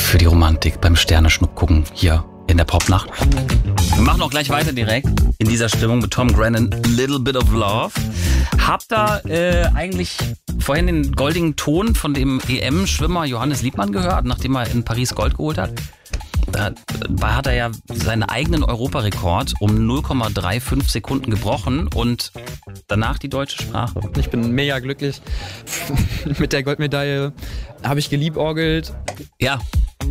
für die Romantik beim Sterneschnupp gucken hier in der Popnacht. Wir machen auch gleich weiter direkt in dieser Stimmung mit Tom Grennan, Little Bit of Love. Habt da eigentlich vorhin den goldigen Ton von dem EM-Schwimmer Johannes Liebmann gehört, nachdem er in Paris Gold geholt hat? Da hat er ja seinen eigenen Europarekord um 0,35 Sekunden gebrochen und danach die deutsche Sprache. Ich bin mega glücklich. Mit der Goldmedaille habe ich geliebäugelt. Ja.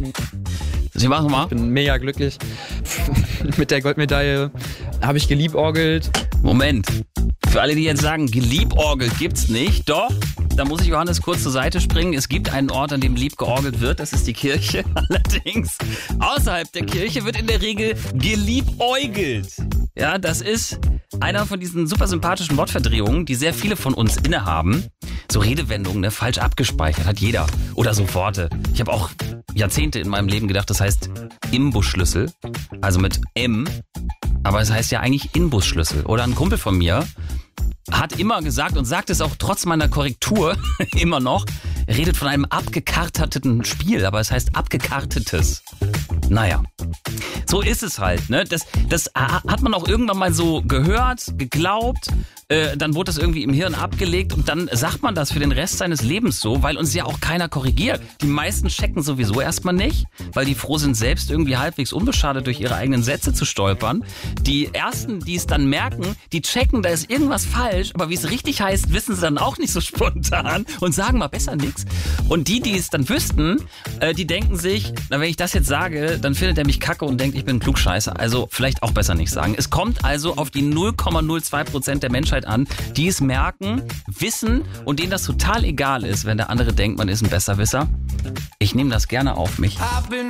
Ich mach's mal. Ich bin mega glücklich. Mit der Goldmedaille habe ich geliebäugelt. Moment. Für alle, die jetzt sagen, geliebäugelt gibt's nicht, doch, da muss ich Johannes kurz zur Seite springen. Es gibt einen Ort, an dem lieb georgelt wird, das ist die Kirche. Allerdings, außerhalb der Kirche wird in der Regel geliebäugelt. Ja, das ist einer von diesen super sympathischen Wortverdrehungen, die sehr viele von uns innehaben. So Redewendungen, ne, falsch abgespeichert, hat jeder. Oder so Worte. Ich habe auch Jahrzehnte in meinem Leben gedacht, das heißt Imbusschlüssel, also mit M, aber es heißt ja eigentlich Inbusschlüssel. Oder ein Kumpel von mir hat immer gesagt und sagt es auch trotz meiner Korrektur immer noch, er redet von einem abgekarteten Spiel, aber es heißt abgekartetes. Naja, so ist es halt, ne? Das hat man auch irgendwann mal so gehört, geglaubt, dann wurde das irgendwie im Hirn abgelegt und dann sagt man das für den Rest seines Lebens so, weil uns ja auch keiner korrigiert. Die meisten checken sowieso erstmal nicht, weil die froh sind, selbst irgendwie halbwegs unbeschadet durch ihre eigenen Sätze zu stolpern. Die Ersten, die es dann merken, die checken, da ist irgendwas falsch, aber wie es richtig heißt, wissen sie dann auch nicht so spontan und sagen mal besser nichts. Und die es dann wüssten, die denken sich, na, wenn ich das jetzt sage, dann findet er mich kacke und denkt, ich bin ein Klugscheißer. Also vielleicht auch besser nicht sagen. Es kommt also auf die 0,02% der Menschheit an, die es merken, wissen und denen das total egal ist, wenn der andere denkt, man ist ein Besserwisser. Ich nehme das gerne auf mich.